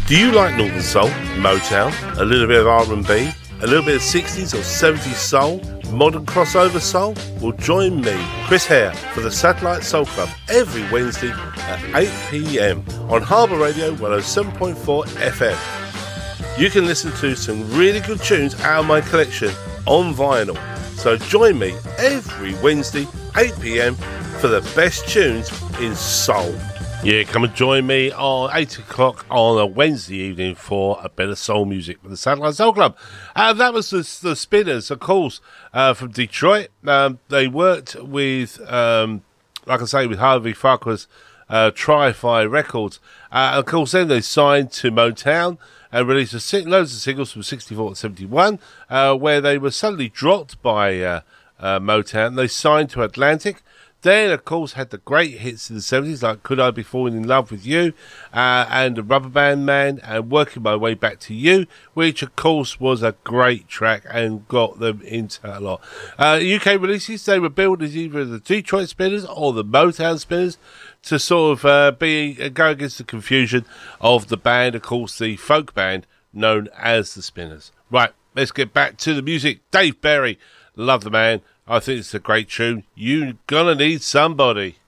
Do you like Northern Soul, Motown, a little bit of R&B, a little bit of 60s or 70s soul, modern crossover soul? Well, join me, Chris Hare, for the Satellite Soul Club every Wednesday at 8 p.m. on Harbour Radio 107.4 FM. You can listen to some really good tunes out of my collection on vinyl. So join me every Wednesday, 8 p.m. for the best tunes in soul. Yeah, come and join me on 8 o'clock on a Wednesday evening for a bit of soul music with the Satellite Soul Club. That was the Spinners, of course, from Detroit. They worked with, like I say, with Harvey Farquhar's Tri-Fi Records. Of course, then they signed to Motown and released loads of singles from 64 to 71, where they were suddenly dropped by Motown. They signed to Atlantic. Then, of course, had the great hits in the 70s, like Could I Be Falling in Love with You, and The Rubber Band Man, and Working My Way Back to You, which, of course, was a great track and got them into a lot. UK releases, they were billed as either the Detroit Spinners or the Motown Spinners to sort of go against the confusion of the band, of course, the folk band known as the Spinners. Right, let's get back to the music. Dave Berry, love the man. I think it's a great tune. You're gonna need somebody.